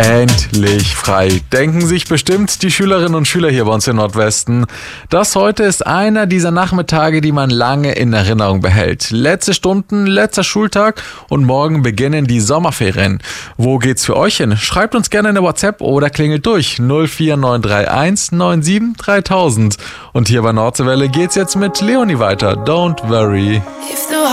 Endlich frei, denken sich bestimmt die Schülerinnen und Schüler hier bei uns im Nordwesten. Das heute ist einer dieser Nachmittage, die man lange in Erinnerung behält. Letzte Stunden, letzter Schultag und morgen beginnen die Sommerferien. Wo geht's für euch hin? Schreibt uns gerne eine WhatsApp oder klingelt durch 04931 97 3000. Und hier bei Nordseewelle geht's jetzt mit Leonie weiter. Don't worry.